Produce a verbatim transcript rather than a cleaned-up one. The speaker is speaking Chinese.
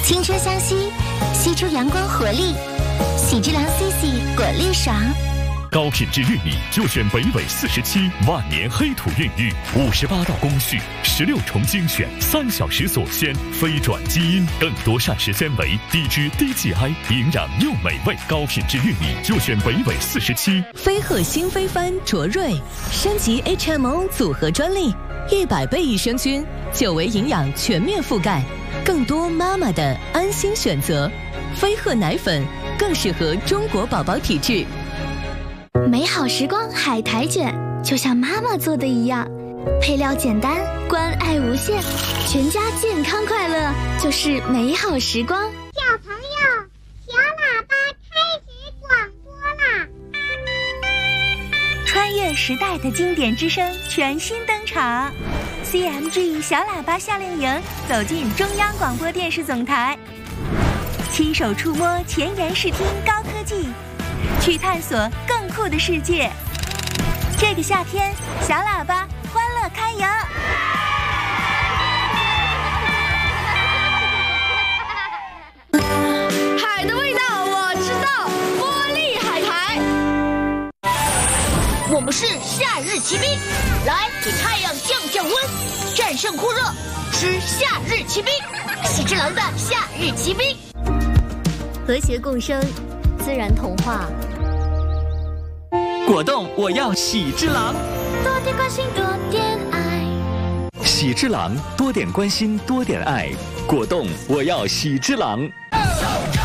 青春相吸，吸出阳光活力。喜之郎 C C 果粒爽。 高品质玉米就选北纬四十七万年黑土孕育，五十八道工序，十六重精选，三小时锁鲜，非转基因，更多膳食纤维，低脂低 G I， 营养又美味。高品质玉米就选北纬四十七。 飞鹤新飞帆卓瑞升级 H M O 组合专利，一百倍益生菌，久维营养全面覆盖，更多妈妈的安心选择。飞鹤奶粉更适合中国宝宝体质。 美好时光海苔卷，就像妈妈做的一样，配料简单，关爱无限，全家健康快乐就是美好时光。 小朋友，小喇叭开始广播啦！ 穿越时代的经典之声全新登场 ，C M G 小喇叭夏令营走进中央广播电视总台，亲手触摸前沿视听高科技。去探索更酷的世界。这个夏天，小喇叭欢乐开营。 海的味道我知道，玻璃海苔。我们是夏日骑兵，来给太阳降降温，战胜酷热，吃夏日骑兵，喜之郎的夏日骑兵。 和谐共生，自然童话。 果冻，我要喜之郎。 多点关心，多点爱。 喜之郎，多点关心，多点爱。果冻，我要喜之郎。